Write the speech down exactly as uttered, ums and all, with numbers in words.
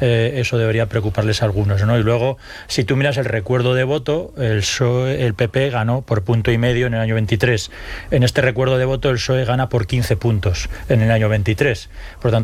eh, eso debería preocuparles a algunos, ¿no? Y luego, si tú miras el recuerdo de voto, el P S O E, el P P ganó por punto y medio en el año veintitrés. En este recuerdo de voto, el P S O E gana por quince puntos en el año veintitrés. Por tanto,